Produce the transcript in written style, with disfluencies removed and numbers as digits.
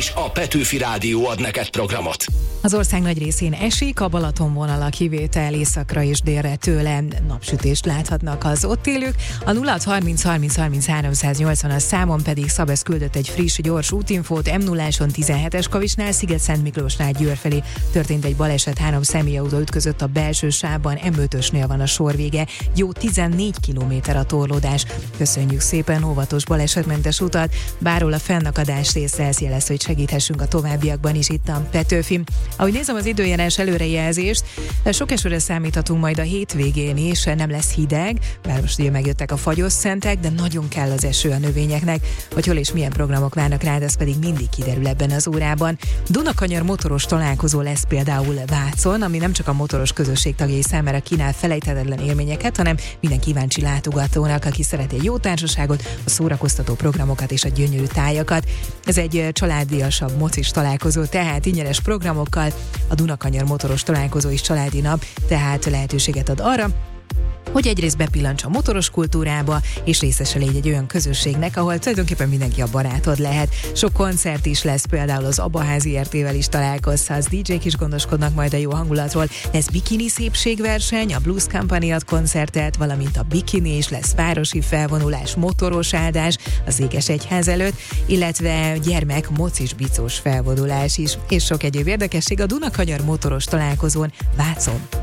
és a Petőfi Rádió ad neked programot. Az ország nagy részén esik, a Balatonvonal a kivétel, északra és délre tőle napsütést láthatnak az ott élők. A 0630 30 30 380-as számon pedig Szabesz küldött egy friss, gyors útinfót. M0-áson 17-es Kavicsnál, Sziget-Szent Miklósnál Győr felé történt egy baleset, 3 személyautó ütközött a belső sávban, M5-ösnél van a sorvége, jó 14 km a torlódás. Köszönjük szépen, óvatos balesetmentes utat, bárhol a fennakadás részre jelez, hogy segíthessünk a továbbiakban is itt a Petőfi. Ahogy nézem az időjárás előrejelzést, sok esőre számíthatunk majd a hétvégén is, nem lesz hideg, bár most ugye megjöttek a fagyos szentek, de nagyon kell az eső a növényeknek, hogy hol és milyen programok várnak rád, ez pedig mindig kiderül ebben az órában. Dunakanyar motoros találkozó lesz például Vácon, ami nem csak a motoros közösség tagjai számára kínál felejthetetlen élményeket, hanem minden kíváncsi látogatónak, aki szereti egy jó társaságot, a szórakoztató programokat és a gyönyörű tájakat. Ez egy családiasabb mocis találkozó, tehát ingyenes programokkal. A Dunakanyar motoros találkozó is családi nap, tehát lehetőséget ad arra, hogy egyrészt bepillants a motoros kultúrába, és részese légy egy olyan közösségnek, ahol tulajdonképpen mindenki a barátod lehet. Sok koncert is lesz, például az Abaházi RT-vel is találkozhatsz, DJ-k is gondoskodnak majd a jó hangulatról, lesz bikini szépségverseny, a Blues Company ad koncertet, valamint a bikini is, lesz városi felvonulás, motoros áldás az Ékesegyház előtt, illetve gyermek mocis bicós felvonulás is, és sok egyéb érdekesség a Dunakanyar motoros találkozón Vácon.